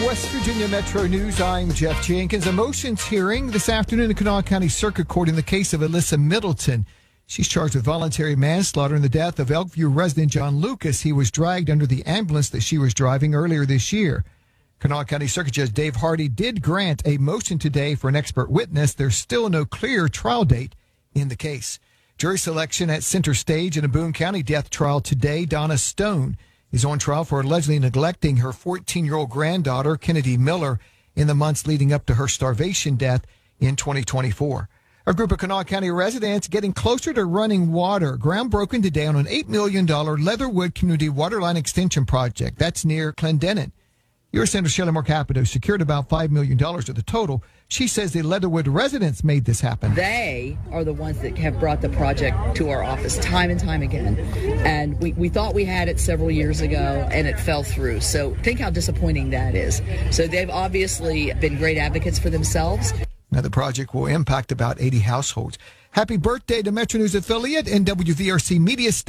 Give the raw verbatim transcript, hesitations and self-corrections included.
West Virginia Metro News, I'm Jeff Jenkins. A motions hearing this afternoon in Kanawha County Circuit Court in the case of Alyssa Middleton. She's charged with voluntary manslaughter in the death of Elkview resident John Lucas. He was dragged under the ambulance that she was driving earlier this year. Kanawha County Circuit Judge Dave Hardy did grant a motion today for an expert witness. There's still no clear trial date in the case. Jury selection at center stage in a Boone County death trial today. Donna Stone is on trial for allegedly neglecting her fourteen-year-old granddaughter, Kennedy Miller, in the months leading up to her starvation death in twenty twenty-four. A group of Kanawha County residents getting closer to running water. Ground broken today on an eight million dollars Leatherwood Community Waterline Extension project. That's near Clendenin. U S Senator Shelley Moore Capito secured about five million dollars of the total. She says the Leatherwood residents made this happen. They are the ones that have brought the project to our office time and time again. And we, we thought we had it several years ago, and it fell through. So think how disappointing that is. So they've obviously been great advocates for themselves. Now, the project will impact about eighty households. Happy birthday to Metro News affiliate and W V R C Media Station.